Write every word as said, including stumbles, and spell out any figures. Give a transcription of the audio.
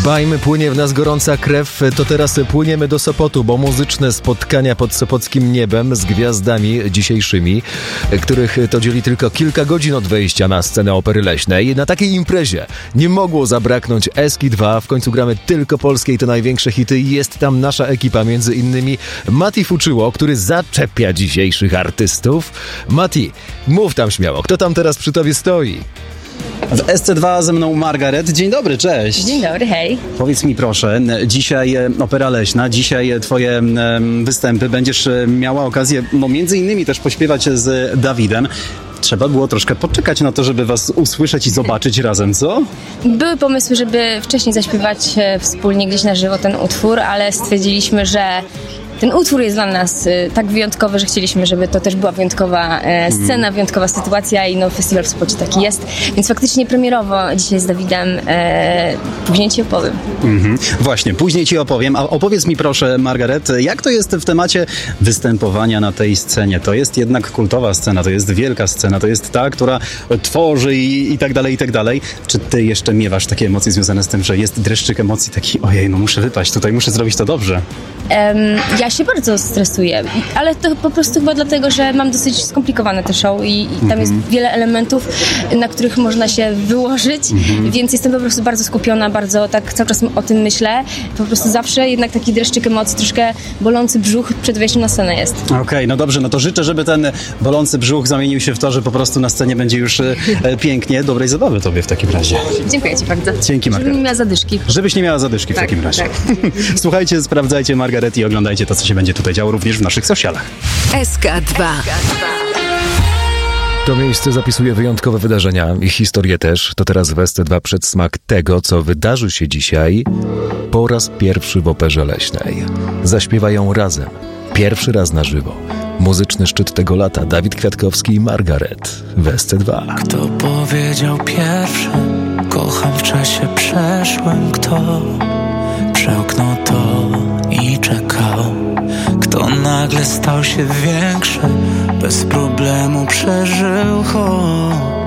Dbajmy, płynie w nas gorąca krew, to teraz płyniemy do Sopotu, bo muzyczne spotkania pod sopockim niebem z gwiazdami dzisiejszymi, których to dzieli tylko kilka godzin od wejścia na scenę Opery Leśnej. Na takiej imprezie nie mogło zabraknąć Eski dwa, w końcu gramy tylko polskie i to największe hity i jest tam nasza ekipa, między innymi Mati Fuczyło, który zaczepia dzisiejszych artystów. Mati, mów tam śmiało, kto tam teraz przy tobie stoi? W S C dwa ze mną Margaret. Dzień dobry, cześć. Dzień dobry, hej. Powiedz mi proszę, dzisiaj Opera Leśna, dzisiaj twoje występy, będziesz miała okazję, no między innymi też pośpiewać z Dawidem. Trzeba było troszkę poczekać na to, żeby was usłyszeć i zobaczyć razem, co? Były pomysły, żeby wcześniej zaśpiewać wspólnie gdzieś na żywo ten utwór, ale stwierdziliśmy, że ten utwór jest dla nas y, tak wyjątkowy, że chcieliśmy, żeby to też była wyjątkowa e, scena, wyjątkowa sytuacja i no, festiwal w Sopocie taki jest. Więc faktycznie premierowo dzisiaj z Dawidem e, później ci opowiem. Mhm. Właśnie, później ci opowiem. A opowiedz mi proszę, Margaret, jak to jest w temacie występowania na tej scenie? To jest jednak kultowa scena, to jest wielka scena, to jest ta, która tworzy i, i tak dalej, i tak dalej. Czy ty jeszcze miewasz takie emocje związane z tym, że jest dreszczyk emocji taki, ojej, no muszę wypaść, tutaj muszę zrobić to dobrze? Um, ja się bardzo stresuję, ale to po prostu chyba dlatego, że mam dosyć skomplikowane te show i, i tam mm-hmm. jest wiele elementów, na których można się wyłożyć, mm-hmm. więc jestem po prostu bardzo skupiona, bardzo tak cały czas o tym myślę. Po prostu zawsze jednak taki dreszczyk emocji, troszkę bolący brzuch przed wejściem na scenę jest. Okej, okay, no dobrze, no to życzę, żeby ten bolący brzuch zamienił się w to, że po prostu na scenie będzie już e, pięknie. Dobrej zabawy tobie w takim razie. Dziękuję ci bardzo. Dzięki, Margaret. Żebym nie miała zadyszki. Żebyś nie miała zadyszki tak, w takim razie. Tak. Słuchajcie, sprawdzajcie Margaret i oglądajcie to, co się będzie tutaj działo również w naszych socialach. S K dwa. To miejsce zapisuje wyjątkowe wydarzenia i historię też. To teraz w S C dwa przedsmak tego, co wydarzy się dzisiaj po raz pierwszy w Operze Leśnej. Zaśpiewają razem. Pierwszy raz na żywo. Muzyczny szczyt tego lata. Dawid Kwiatkowski i Margaret w S C dwa. Kto powiedział pierwszy? Kocham w czasie przeszłym. Kto przełknął to i czekał? Kto nagle stał się większy? Bez problemu przeżył ho.